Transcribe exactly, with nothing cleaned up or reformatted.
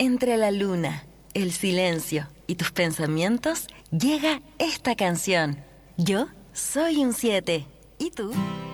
Entre la luna, el silencio y tus pensamientos, llega esta canción. Yo soy un siete. ¿Y tú?